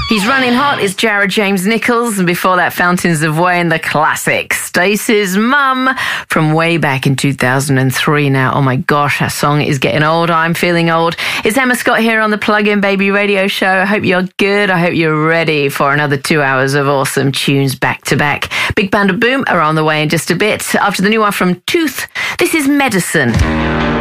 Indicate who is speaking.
Speaker 1: He's running hot is Jared James Nichols, and before that, Fountains of Wayne, the classic. Stacey's Mum from way back in 2003 now. Oh my gosh, that song is getting old. I'm feeling old. It's Emma Scott here on the Plug-In Baby Radio Show. I hope you're good. I hope you're ready for another 2 hours of awesome tunes back to back. Big Band of Boom are on the way in just a bit. After the new one from Tooth, this is Medicine.